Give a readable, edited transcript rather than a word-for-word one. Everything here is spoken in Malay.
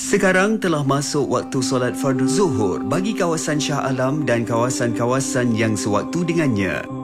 Sekarang telah masuk waktu solat fardu zuhur bagi kawasan Shah Alam dan kawasan-kawasan yang sewaktu dengannya.